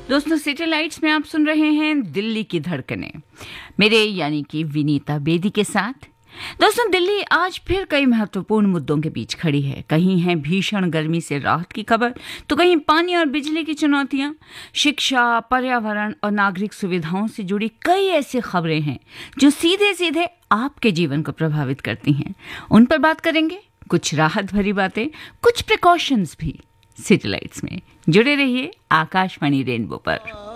दोस्तों, सैटेलाइट्स में आप सुन रहे हैं दिल्ली की धड़कनें, मेरे यानी कि विनीता बेदी के साथ। दोस्तों, दिल्ली आज फिर कई महत्वपूर्ण मुद्दों के बीच खड़ी है। कहीं है भीषण गर्मी से राहत की खबर, तो कहीं पानी और बिजली की चुनौतियां। शिक्षा, पर्यावरण और नागरिक सुविधाओं से जुड़ी कई ऐसी खबरें हैं जो सीधे सीधे आपके जीवन को प्रभावित करती हैं। उन पर बात करेंगे, कुछ राहत भरी बातें, कुछ प्रिकॉशंस भी। सैटेलाइट्स में जुड़े रहिए आकाशवाणी रेनबो पर।